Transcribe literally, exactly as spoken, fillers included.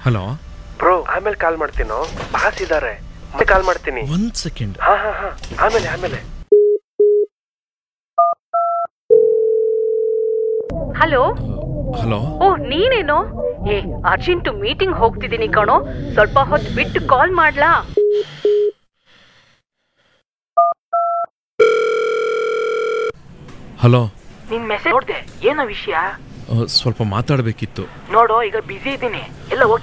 Hello bro, ಆಮೇಲೆ ಕಾಲ್ ಮಾಡ್ತೀನೋ, boss ಇದಾರೆ, ಮತ್ತೆ ಕಾಲ್ ಮಾಡ್ತೀನಿ. ಒಂದ್ ಸೆಕೆಂಡ್. ಹಾ ಹಾ ಹಾ ಆಮೇಲೆ ಆಮೇಲೆ ಹಲೋ ಹಲೋ ಓ ನೀನೇನೋ? ಏ ಅರ್ಜೆಂಟ್ ಮೀಟಿಂಗ್ ಹೋಗ್ತಿದ್ದೀನಿ ಕಣೋ, ಸ್ವಲ್ಪ ಹೊತ್ತು ಬಿಟ್ಟು ಕಾಲ್ ಮಾಡ್ಲಾ? ಹಲೋ, ನಿನ್ ಮೆಸೇಜ್ ನೋಡ್ದೆ, ಏನೋ ವಿಷಯ? ಸ್ವಲ್ಪ ಮಾತಾಡ್ಬೇಕಿತ್ತು. ನೋಡು, ಈಗ ಬಿಸಿ ಇದ್ದೀನಿ, ಎಲ್ಲ